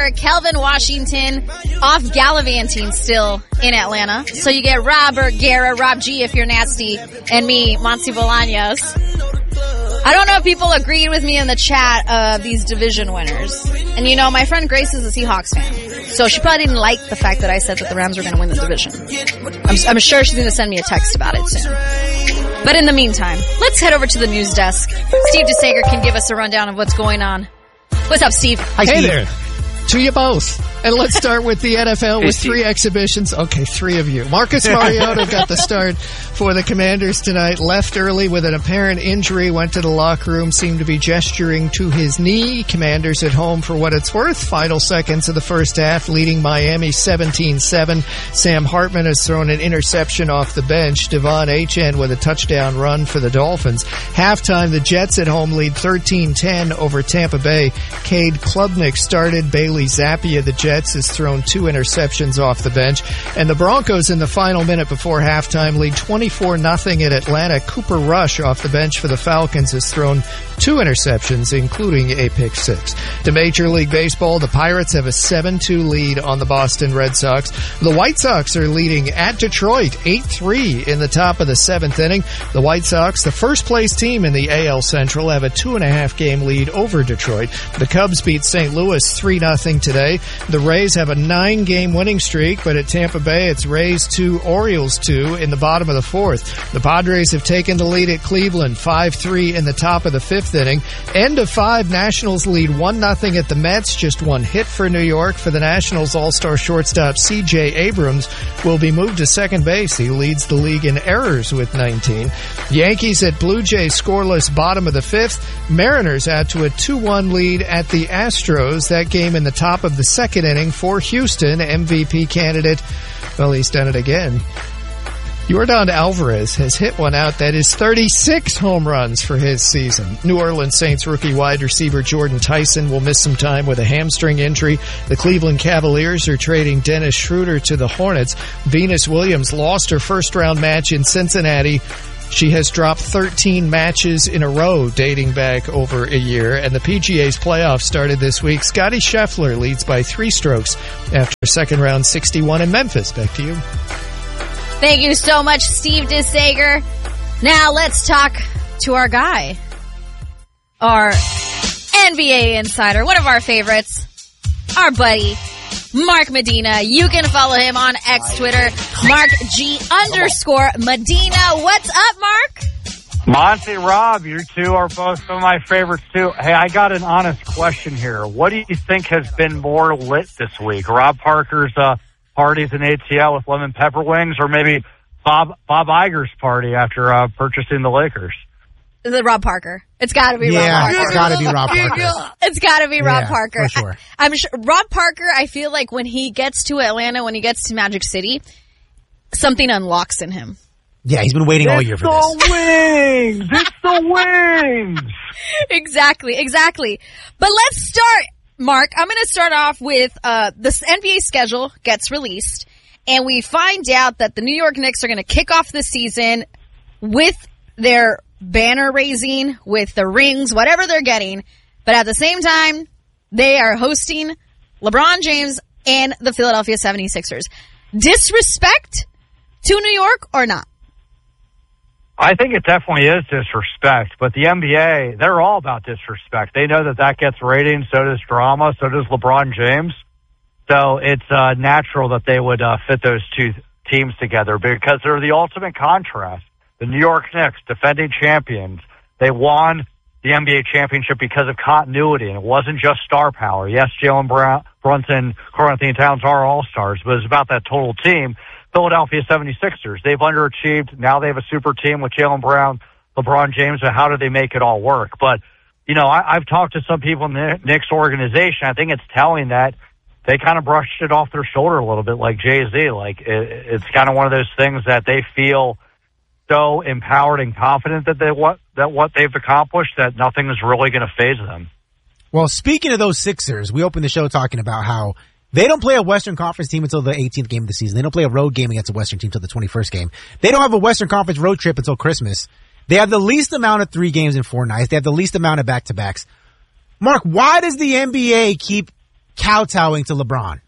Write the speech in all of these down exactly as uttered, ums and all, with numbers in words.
Sager, Kelvin Washington, off gallivanting still in Atlanta. So you get Robert Guerra, Rob G if you're nasty, and me, Monty Bolaños. I don't know if people agreed with me in the chat of these division winners. And you know, my friend Grace is a Seahawks fan. So she probably didn't like the fact that I said that the Rams were going to win the division. I'm, I'm sure she's going to send me a text about it soon. But in the meantime, let's head over to the news desk. Steve DeSager can give us a rundown of what's going on. What's up, Steve? Hi, Hey Steve. there. To you both. And let's start with the N F L with three exhibitions. Okay, three of you. Marcus Mariota got the start for the Commanders tonight. Left early with an apparent injury. Went to the locker room. Seemed to be gesturing to his knee. Commanders at home for what it's worth. Final seconds of the first half, leading Miami seventeen seven. Sam Hartman has thrown an interception off the bench. Devon Achane with a touchdown run for the Dolphins. Halftime, the Jets at home lead thirteen ten over Tampa Bay. Cade Klubnik started. Bailey Zappia, the Jets, has thrown two interceptions off the bench. And the Broncos in the final minute before halftime lead twenty-four nothing at Atlanta. Cooper Rush off the bench for the Falcons has thrown two interceptions, including a pick six. To Major League Baseball, the Pirates have a seven two lead on the Boston Red Sox. The White Sox are leading at Detroit eight three in the top of the seventh inning. The White Sox, the first place team in the A L Central, have a two and a half game lead over Detroit. The Cubs beat Saint Louis three nothing today. The Rays have a nine game winning streak, but at Tampa Bay, it's Rays two, Orioles two in the bottom of the fourth. The Padres have taken the lead at Cleveland five three in the top of the fifth inning. End of five, Nationals lead one nothing at the Mets. Just one hit for New York. For the Nationals, all-star shortstop C J Abrams will be moved to second base. He leads the league in errors with nineteen. Yankees at Blue Jays scoreless bottom of the fifth. Mariners out to a two one lead at the Astros. That game in the top of the second inning for Houston. M V P candidate, well, he's done it again. Yordan Alvarez has hit one out. That is thirty-six home runs for his season. New Orleans Saints rookie wide receiver Jordan Tyson will miss some time with a hamstring injury. The Cleveland Cavaliers are trading Dennis Schroeder to the Hornets. Venus Williams lost her first-round match in Cincinnati. She has dropped thirteen matches in a row dating back over a year, and the P G A's playoffs started this week. Scottie Scheffler leads by three strokes after second round sixty-one in Memphis. Back to you. Thank you so much, Steve DeSager. Now let's talk to our guy, our N B A insider, one of our favorites, our buddy, Mark Medina. You can follow him on X Twitter, Mark G underscore Medina. What's up, Mark? Monty, Rob, you two are both some of my favorites too. Hey, I got an honest question here. What do you think has been more lit this week? Rob Parker's uh, parties in A T L with lemon pepper wings, or maybe Bob Bob Iger's party after uh, purchasing the Lakers? Is it Rob Parker? It's got to be yeah, Rob Parker. it's got to be Rob Parker. It's got to be Rob Yeah, Parker. for sure. I, I'm sure Rob Parker. I feel like when he gets to Atlanta, when he gets to Magic City, something unlocks in him. Yeah, he's been waiting all year for It's this. the wings! It's the wings! Exactly, exactly. But let's start, Mark. I'm going to start off with uh the N B A schedule gets released, and we find out that the New York Knicks are going to kick off the season with their banner raising, with the rings, whatever they're getting. But at the same time, they are hosting LeBron James and the Philadelphia seventy-sixers. Disrespect to New York or not? I think it definitely is disrespect, but the N B A, they're all about disrespect. They know that that gets ratings, so does drama, so does LeBron James. So it's uh, natural that they would uh, fit those two teams together because they're the ultimate contrast. The New York Knicks, defending champions, they won the N B A championship because of continuity, and it wasn't just star power. Yes, Jalen Brown, Brunson, Karl Anthony Towns are all-stars, but it's about that total team. Philadelphia seventy-sixers, they've underachieved. Now they have a super team with Jalen Brown, LeBron James, and how do they make it all work? But, you know, I, I've talked to some people in the Knicks organization. I think it's telling that they kind of brushed it off their shoulder a little bit like Jay-Z. Like, it, it's kind of one of those things that they feel so empowered and confident that they what that what they've accomplished that nothing is really going to faze them. Well, speaking of those Sixers, we opened the show talking about how they don't play a Western Conference team until the eighteenth game of the season. They don't play a road game against a Western team until the twenty-first game. They don't have a Western Conference road trip until Christmas. They have the least amount of three games in four nights. They have the least amount of back-to-backs. Mark, why does the N B A keep kowtowing to LeBron?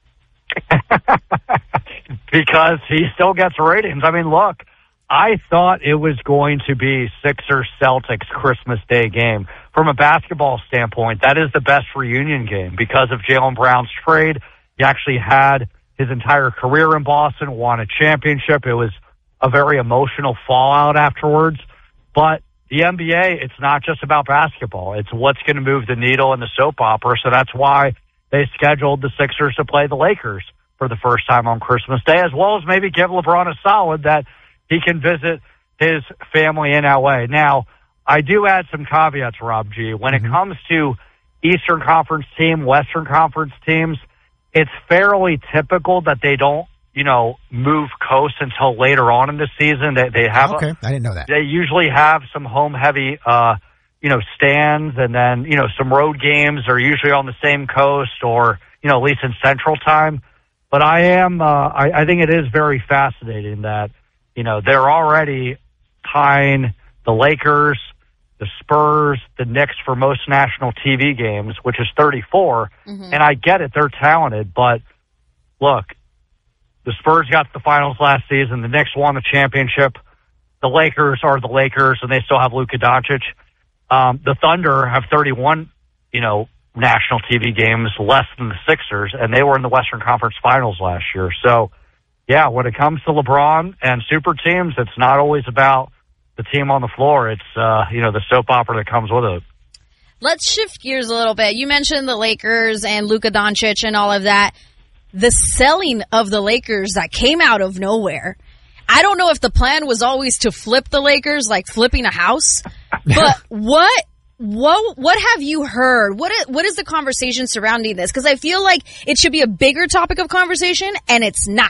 Because he still gets ratings. I mean, look, I thought it was going to be Sixers Celtics Christmas Day game. From a basketball standpoint, that is the best reunion game because of Jaylen Brown's trade. He actually had his entire career in Boston, won a championship. It was a very emotional fallout afterwards. But the N B A, it's not just about basketball. It's what's going to move the needle in the soap opera. So that's why they scheduled the Sixers to play the Lakers for the first time on Christmas Day, as well as maybe give LeBron a solid that he can visit his family in L A. Now, I do add some caveats, Rob G. When mm-hmm. it comes to Eastern Conference team, Western Conference teams, it's fairly typical that they don't, you know, move coast until later on in the season. They, they have, okay, a, I didn't know that. They usually have some home heavy, uh, you know, stands, and then, you know, some road games are usually on the same coast or, you know, at least in Central Time. But I am, uh, I, I think it is very fascinating that, you know, they're already tying the Lakers, the Spurs, the Knicks for most national T V games, which is thirty-four. Mm-hmm. And I get it, they're talented, but look, the Spurs got to the finals last season. The Knicks won the championship. The Lakers are the Lakers, and they still have Luka Doncic. Um, the Thunder have thirty-one, you know, national T V games less than the Sixers, and they were in the Western Conference Finals last year. So, yeah, when it comes to LeBron and super teams, it's not always about the team on the floor. It's, uh, you know, the soap opera that comes with it. Let's shift gears a little bit. You mentioned the Lakers and Luka Doncic and all of that. The selling of the Lakers that came out of nowhere. I don't know if the plan was always to flip the Lakers, like flipping a house, but what, what, what have you heard? What is, what is the conversation surrounding this? Because I feel like it should be a bigger topic of conversation, and it's not.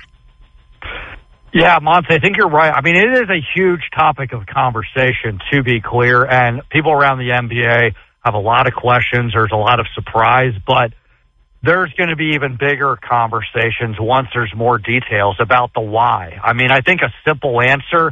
Yeah, Monty, I think you're right. I mean, it is a huge topic of conversation, to be clear, and people around the N B A have a lot of questions. There's a lot of surprise, but there's going to be even bigger conversations once there's more details about the why. I mean, I think a simple answer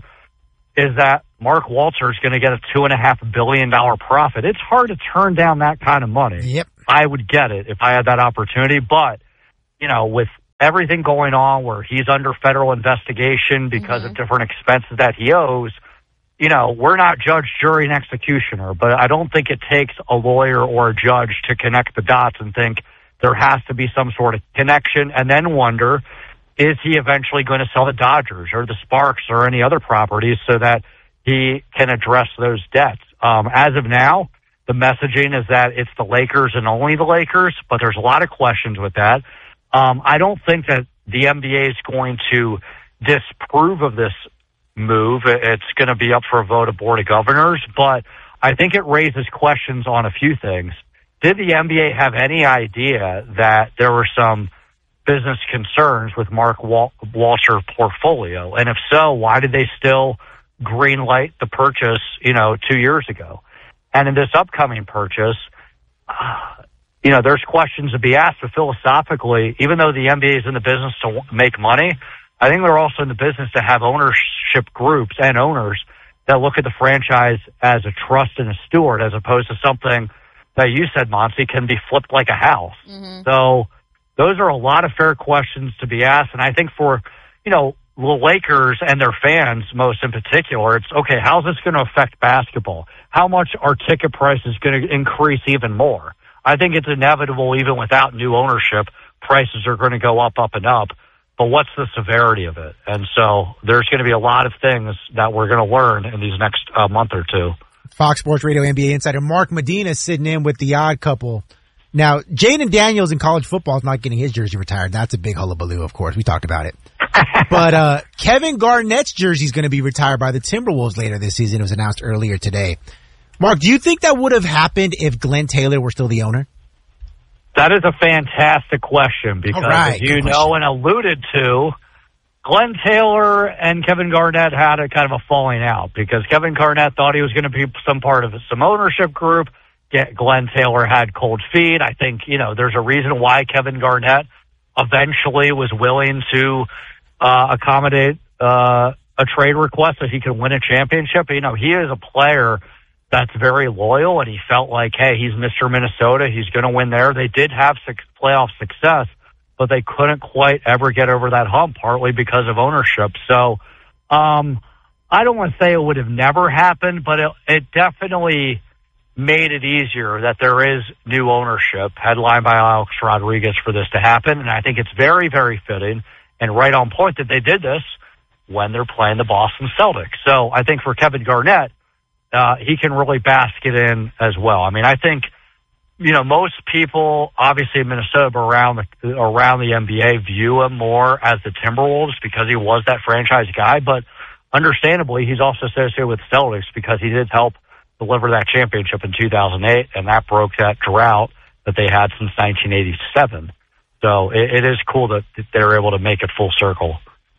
is that Mark Walter is going to get a two and a half billion dollar profit. It's hard to turn down that kind of money. Yep. I would get it if I had that opportunity, but, you know, with everything going on where he's under federal investigation because mm-hmm. of different expenses that he owes, you know, we're not judge, jury, and executioner, but I don't think it takes a lawyer or a judge to connect the dots and think there has to be some sort of connection, and then wonder, is he eventually going to sell the Dodgers or the Sparks or any other properties so that he can address those debts? Um, as of now, the messaging is that it's the Lakers and only the Lakers, but there's a lot of questions with that. Um, I don't think that the N B A is going to disapprove of this move. It's going to be up for a vote of Board of Governors, but I think it raises questions on a few things. Did the N B A have any idea that there were some business concerns with Mark Wal- Walter's portfolio? And if so, why did they still greenlight the purchase, you know, two years ago? And in this upcoming purchase, uh, you know, there's questions to be asked, but philosophically, even though the N B A is in the business to make money, I think they're also in the business to have ownership groups and owners that look at the franchise as a trust and a steward, as opposed to something that you said, Monty, can be flipped like a house. Mm-hmm. So those are a lot of fair questions to be asked. And I think for, you know, the Lakers and their fans, most in particular, it's, okay, how's this going to affect basketball? How much are ticket prices going to increase even more? I think it's inevitable, even without new ownership, prices are going to go up, up, and up. But what's the severity of it? And so there's going to be a lot of things that we're going to learn in these next uh, month or two. Fox Sports Radio N B A insider Mark Medina sitting in with the odd couple. Now, Jaden Daniels in college football is not getting his jersey retired. That's a big hullabaloo, of course. We talked about it. But uh Kevin Garnett's jersey is going to be retired by the Timberwolves later this season. It was announced earlier today. Mark, do you think that would have happened if Glenn Taylor were still the owner? That is a fantastic question because, right, as you know and alluded to, Glenn Taylor and Kevin Garnett had a kind of a falling out because Kevin Garnett thought he was going to be some part of some ownership group. Glenn Taylor had cold feet. I think, you know, there's a reason why Kevin Garnett eventually was willing to uh, accommodate uh, a trade request so he could win a championship. You know, he is a player that's very loyal, and he felt like, hey, he's Mister Minnesota. He's going to win there. They did have six playoff success, but they couldn't quite ever get over that hump, partly because of ownership. So um, I don't want to say it would have never happened, but it, it definitely made it easier that there is new ownership, headlined by Alex Rodriguez, for this to happen. And I think it's very, very fitting and right on point that they did this when they're playing the Boston Celtics. So I think for Kevin Garnett, uh, he can really bask it in as well. I mean, I think, you know, most people, obviously in Minnesota, but around the, around the N B A, view him more as the Timberwolves because he was that franchise guy. But understandably, he's also associated with Celtics because he did help deliver that championship in two thousand eight, and that broke that drought that they had since nineteen eighty-seven. So it, it is cool that they're able to make it full circle.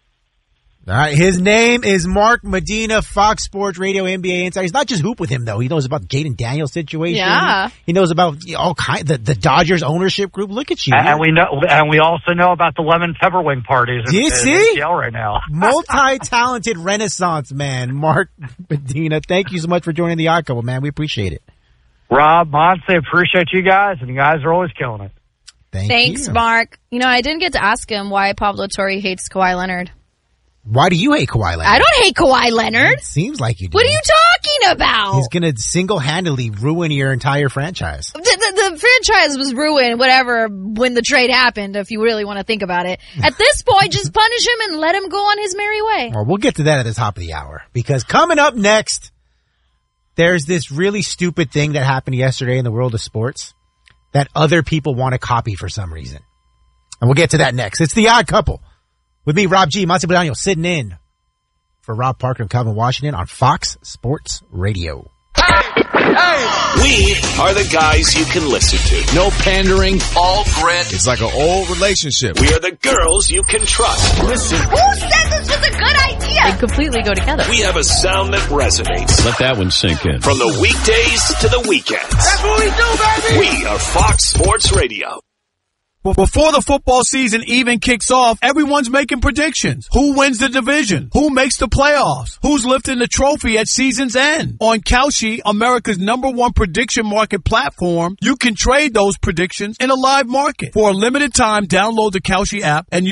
All right, his name is Mark Medina, Fox Sports Radio N B A Insider. He's not just hoop with him though. He knows about the Jaden Daniels situation. Yeah. He knows about you know, all kind the, the Dodgers ownership group. Look at you. And, and we know, and we also know about the lemon pepperwing parties. Do you in, see? In A C L right now. Multi-talented Renaissance man, Mark Medina. Thank you so much for joining the Odd Couple, man. We appreciate it. Rob, Monse, appreciate you guys, and you guys are always killing it. Thank Thanks, you. Mark. You know, I didn't get to ask him why Pablo Torre hates Kawhi Leonard. Why do you hate Kawhi Leonard? I don't hate Kawhi Leonard. It seems like you do. What are you talking about? He's going to single-handedly ruin your entire franchise. The, the, the franchise was ruined, whatever, when the trade happened, if you really want to think about it. At this point, just punish him and let him go on his merry way. Well, we'll get to that at the top of the hour. Because coming up next, there's this really stupid thing that happened yesterday in the world of sports that other people want to copy for some reason. And we'll get to that next. It's The Odd Couple. With me, Rob G. Monte Bolaño, sitting in for Rob Parker and Calvin Washington on Fox Sports Radio. Hey, hey. We are the guys you can listen to. No pandering, all grit. It's like an old relationship. We are the girls you can trust. Listen. Who said this was a good idea? They completely go together. We have a sound that resonates. Let that one sink in. From the weekdays to the weekends. That's what we do, baby. We are Fox Sports Radio. Before the football season even kicks off, everyone's making predictions. Who wins the division? Who makes the playoffs? Who's lifting the trophy at season's end? On Kalshi, America's number one prediction market platform, you can trade those predictions in a live market. For a limited time, download the Kalshi app and